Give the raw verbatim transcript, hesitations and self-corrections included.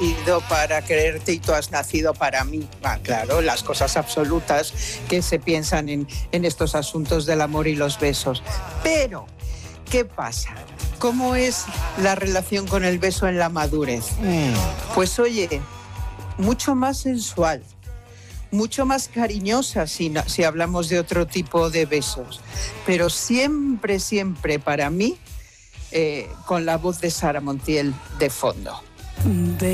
nacido para quererte y tú has nacido para mí. Ah, claro, las cosas absolutas que se piensan en, en estos asuntos del amor y los besos. Pero, ¿qué pasa? ¿Cómo es la relación con el beso en la madurez? Mm. Pues oye, mucho más sensual, mucho más cariñosa si, si hablamos de otro tipo de besos. Pero siempre, siempre para mí, eh, con la voz de Sara Montiel de fondo. De